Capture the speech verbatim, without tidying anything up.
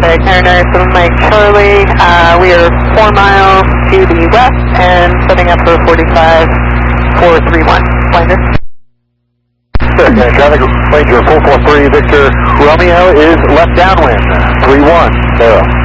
traffic, Mariners seven Mike Charlie, uh, we are four miles to the west and setting up for forty-five four three one, Winder. Okay, traffic Ranger four four three Victor Romeo is left downwind, three one zero.